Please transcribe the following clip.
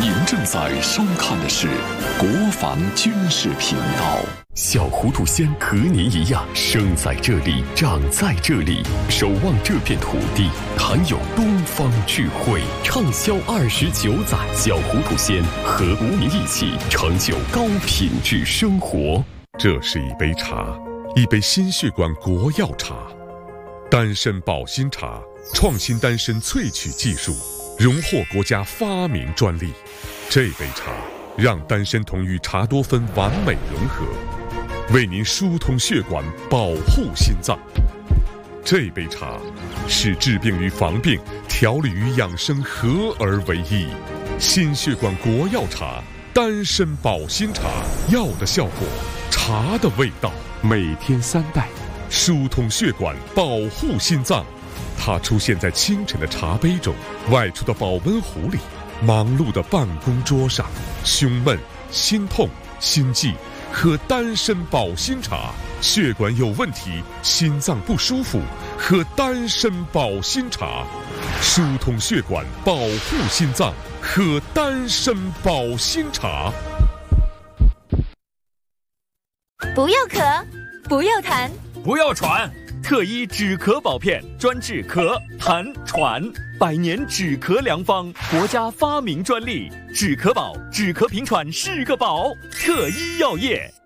您正在收看的是国防军事频道。 小糊涂仙和您一样，生在这里，长在这里，守望这片土地，谈有东方智慧。畅销29载，小糊涂仙和无名一起成就高品质生活。 这是一杯茶，一杯心血管国药茶，丹参保心茶，创新丹参萃取技术，荣获国家发明专利。这杯茶让丹参酮与茶多酚完美融合，为您疏通血管，保护心脏。这杯茶是治病与防病、调理与养生合而为一。心血管国药茶，丹参保心茶，药的效果，茶的味道。每天3袋，疏通血管，保护心脏。它出现在清晨的茶杯中，外出的保温壶里，忙碌的办公桌上。胸闷、心痛、心悸，喝丹参保心茶；血管有问题，心脏不舒服，喝丹参保心茶。疏通血管，保护心脏，喝丹参保心茶。 不要咳，不要痰， 不要喘。特医止咳宝片，专治咳、痰、喘，100年止咳良方，国家发明专利。止咳宝，止咳平喘是个宝。特医药业。